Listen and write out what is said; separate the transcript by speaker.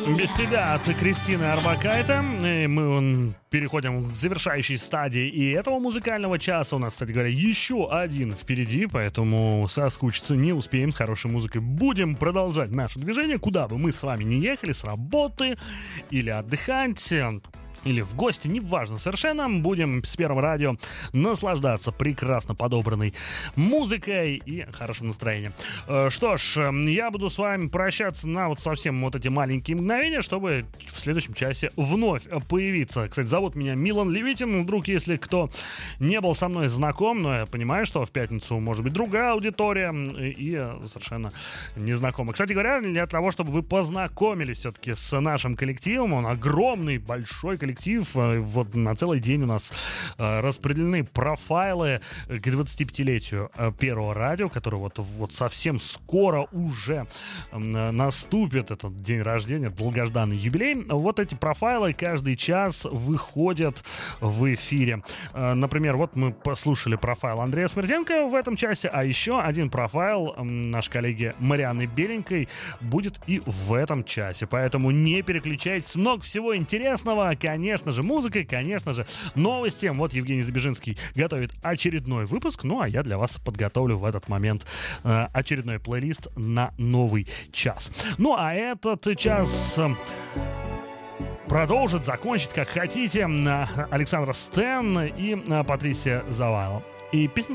Speaker 1: Без тебя от Кристины Орбакайте. Мы переходим к завершающей стадии и этого музыкального часа. У нас, кстати говоря, еще один впереди, поэтому соскучиться не успеем. С хорошей музыкой будем продолжать наше движение, куда бы мы с вами ни ехали, с работы или отдыхать, или в гости, неважно совершенно. Будем с Первого радио наслаждаться прекрасно подобранной музыкой и хорошим настроением. Что ж, я буду с вами прощаться на вот совсем вот эти маленькие мгновения, чтобы в следующем часе вновь появиться. Кстати, зовут меня Милан Левитин. Вдруг, если кто не был со мной знаком, но я понимаю, что в пятницу может быть другая аудитория и совершенно незнакомая. Кстати говоря, для того, чтобы вы познакомились все-таки с нашим коллективом, он огромный, большой коллектив. Вот на целый день у нас распределены профайлы к 25-летию Первого радио, который вот совсем скоро уже наступит этот день рождения, долгожданный юбилей. Вот эти профайлы каждый час выходят в эфире. Например, вот мы послушали профайл Андрея Смертенко в этом часе, а еще один профайл нашей коллеги Марианны Беленькой будет и в этом часе. Поэтому не переключайтесь, много всего интересного. Конечно же, музыка, конечно же, новости. Вот Евгений Забежинский готовит очередной выпуск, ну а я для вас подготовлю в этот момент очередной плейлист на новый час. Ну а этот час продолжит, закончит, как хотите, Александр Стэн и Патрисия Завайло. И песня